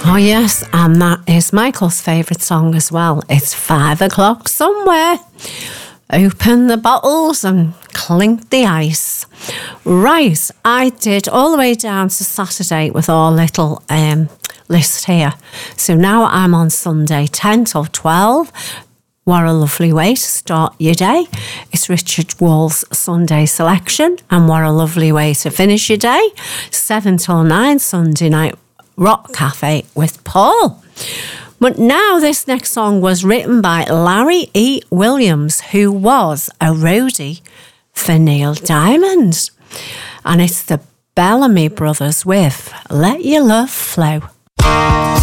Oh yes, and that is Michael's favourite song as well. It's 5 o'clock somewhere. Open the bottles and clink the ice. Right, I did all the way down to Saturday with our little list here. So now I'm on Sunday, 10 till 12. What a lovely way to start your day. It's Richard Wall's Sunday selection, and what a lovely way to finish your day. 7 till 9, Sunday night Rock Cafe with Paul. But now this next song was written by Larry E. Williams, who was a roadie for Neil Diamond. And it's the Bellamy Brothers with Let Your Love Flow.